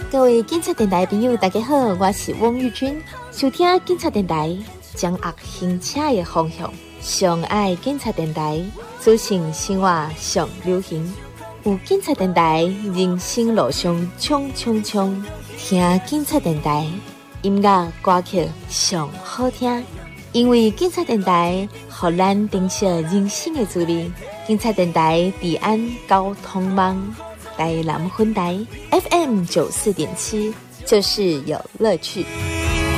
各位警察电台朋友，大家好，我是汪玉君。收听警察电台，掌握行车的方向，上爱警察电台，资讯生活上流行。有警察电台，人生路上冲冲冲，听警察电台，音乐歌曲上好听。因为警察电台，互咱珍惜人生的滋味。警察电台治安交通网。台南分台 FM 94.7，就是有乐趣。